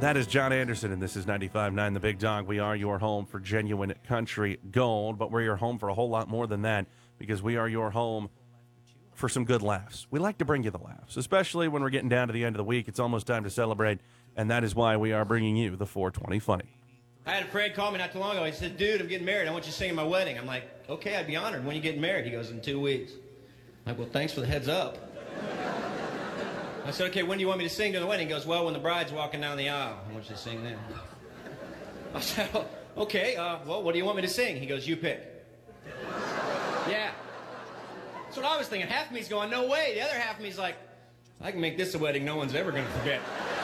That is John Anderson, and this is 95.9 The Big Dog. We are your home for genuine country gold, but we're your home for a whole lot more than that, because we are your home for some good laughs. We like to bring you the laughs, especially when we're getting down to the end of the week. It's almost time to celebrate, and that is why we are bringing you the 420 Funny. I had a friend call me not too long ago. He said, dude, I'm getting married. I want you to sing at my wedding. I'm like, okay, I'd be honored. When are you getting married? He goes, in 2 weeks. I'm like, well, thanks for the heads up. I said, okay, when do you want me to sing during the wedding? He goes, well, when the bride's walking down the aisle. I want you to sing then. I said, oh, okay, well, what do you want me to sing? He goes, you pick. Yeah. That's what I was thinking. Half of me's going, no way. The other half of me's like, I can make this a wedding no one's ever going to forget.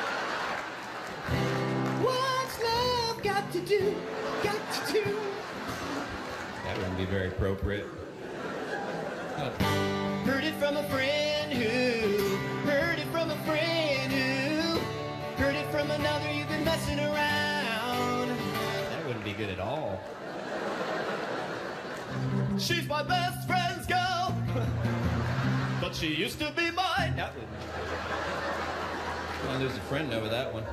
What's love got to do? Got to do? That wouldn't be very appropriate. Heard it from a friend who heard it from a friend who heard it from another. You've been messing around. That wouldn't be good at all. She's my best friend's girl, but she used to be mine. That would. I'll lose a friend over that one.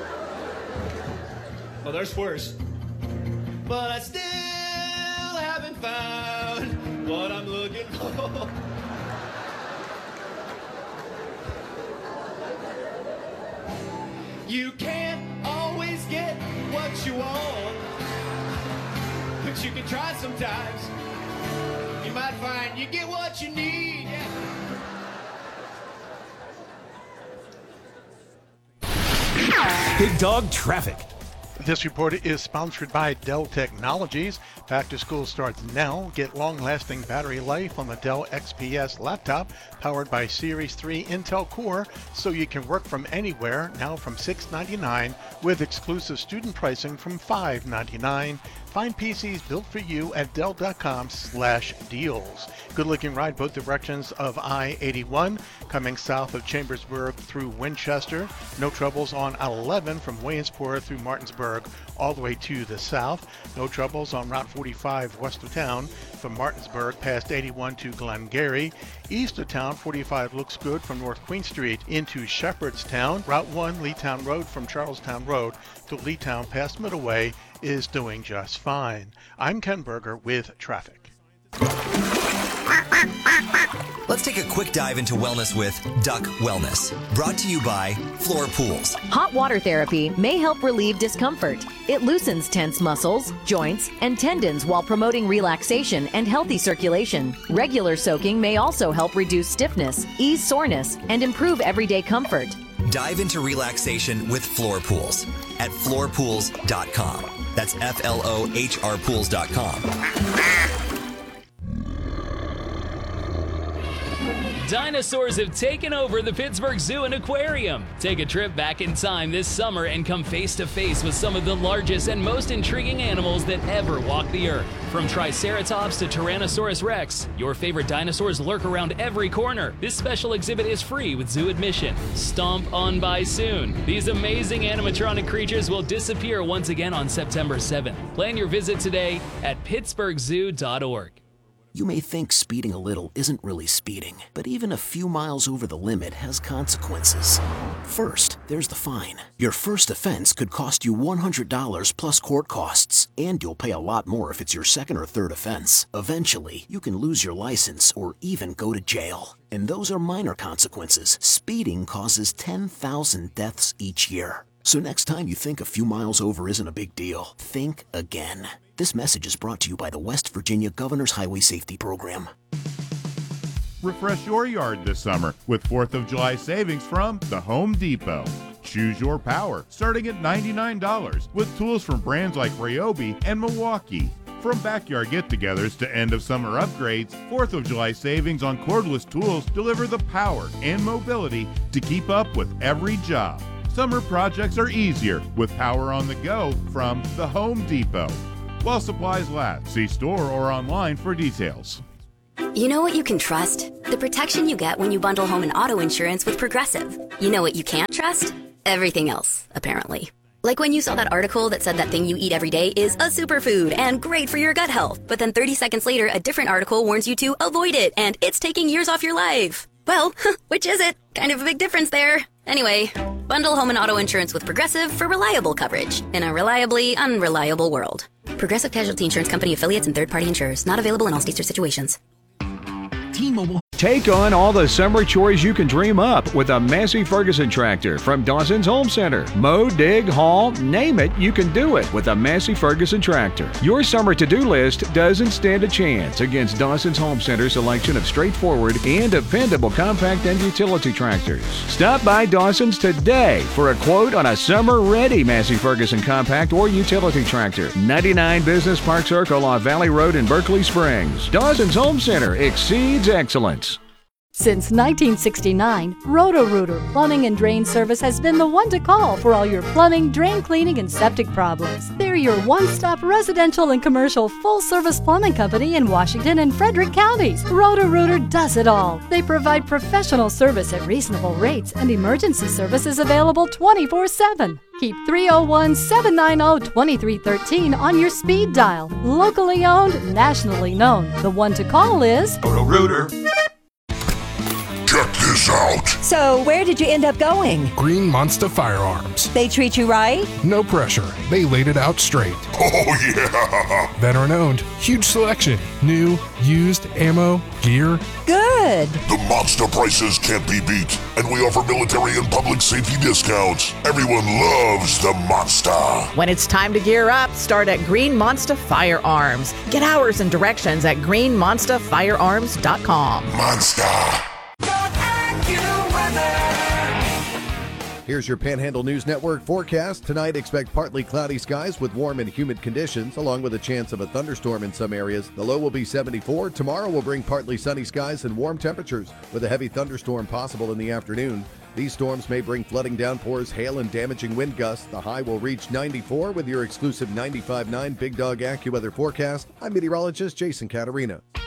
Well, there's worse. But I still haven't found what I'm looking for. You can't always get what you want, but you can try sometimes. You might find you get what you need. Big Dog Traffic. This report is sponsored by Dell Technologies. Back to school starts now. Get long-lasting battery life on the Dell XPS laptop powered by Series 3 Intel Core, so you can work from anywhere, now from $699 with exclusive student pricing from $599. Find PCs built for you at Dell.com/deals. Good-looking ride both directions of I-81, coming south of Chambersburg through Winchester. No troubles on I-11 from Williamsport through Martinsburg all the way to the south. No troubles on Route 45 west of town from Martinsburg past 81 to Glengarry. East of town, 45 looks good from North Queen Street into Shepherdstown. Route 1, Leetown Road from Charlestown Road to Leetown past Middleway is doing just fine. I'm Ken Berger with traffic. Let's take a quick dive into wellness with Duck Wellness. Brought to you by Floor Pools. Hot water therapy may help relieve discomfort. It loosens tense muscles, joints, and tendons while promoting relaxation and healthy circulation. Regular soaking may also help reduce stiffness, ease soreness, and improve everyday comfort. Dive into relaxation with Floor Pools at floorpools.com. That's FLOHR pools.com. Dinosaurs have taken over the Pittsburgh Zoo and Aquarium. Take a trip back in time this summer and come face to face with some of the largest and most intriguing animals that ever walked the earth. From Triceratops to Tyrannosaurus Rex, your favorite dinosaurs lurk around every corner. This special exhibit is free with zoo admission. Stomp on by soon. These amazing animatronic creatures will disappear once again on September 7th. Plan your visit today at pittsburghzoo.org. You may think speeding a little isn't really speeding, but even a few miles over the limit has consequences. First, there's the fine. Your first offense could cost you $100 plus court costs, and you'll pay a lot more if it's your second or third offense. Eventually, you can lose your license or even go to jail. And those are minor consequences. Speeding causes 10,000 deaths each year. So next time you think a few miles over isn't a big deal, think again. This message is brought to you by the West Virginia Governor's Highway Safety Program. Refresh your yard this summer with 4th of July savings from the Home Depot. Choose your power, starting at $99, with tools from brands like Ryobi and Milwaukee. From backyard get-togethers to end-of-summer upgrades, 4th of July savings on cordless tools deliver the power and mobility to keep up with every job. Summer projects are easier with power on the go from the Home Depot. While supplies last, see store or online for details. You know what you can trust? The protection you get when you bundle home and auto insurance with Progressive. You know what you can't trust? Everything else, apparently. Like when you saw that article that said that thing you eat every day is a superfood and great for your gut health, but then 30 seconds later, a different article warns you to avoid it and it's taking years off your life. Well, which is it? Kind of a big difference there. Anyway, bundle home and auto insurance with Progressive for reliable coverage in a reliably unreliable world. Progressive Casualty Insurance Company affiliates and third-party insurers. Not available in all states or situations. T-Mobile. Take on all the summer chores you can dream up with a Massey Ferguson tractor from Dawson's Home Center. Mow, dig, haul, name it, you can do it with a Massey Ferguson tractor. Your summer to-do list doesn't stand a chance against Dawson's Home Center's selection of straightforward and dependable compact and utility tractors. Stop by Dawson's today for a quote on a summer-ready Massey Ferguson compact or utility tractor. 99 Business Park Circle off Valley Road in Berkeley Springs. Dawson's Home Center exceeds excellence. Since 1969, Roto-Rooter Plumbing and Drain Service has been the one to call for all your plumbing, drain cleaning, and septic problems. They're your one-stop residential and commercial full-service plumbing company in Washington and Frederick counties. Roto-Rooter does it all. They provide professional service at reasonable rates, and emergency service is available 24/7. Keep 301-790-2313 on your speed dial. Locally owned, nationally known. The one to call is Roto-Rooter. Check this out. So, where did you end up going? Green Monster Firearms. They treat you right? No pressure. They laid it out straight. Oh, yeah. Veteran owned. Huge selection. New, used, ammo, gear. Good. The monster prices can't be beat, and we offer military and public safety discounts. Everyone loves the monster. When it's time to gear up, start at Green Monster Firearms. Get hours and directions at greenmonsterfirearms.com. Monster. Here's your Panhandle News Network forecast. Tonight, expect partly cloudy skies with warm and humid conditions, along with a chance of a thunderstorm in some areas. The low will be 74. Tomorrow will bring partly sunny skies and warm temperatures, with a heavy thunderstorm possible in the afternoon. These storms may bring flooding downpours, hail, and damaging wind gusts. The high will reach 94 with your exclusive 95.9 Big Dog AccuWeather forecast. I'm meteorologist Jason Caterina.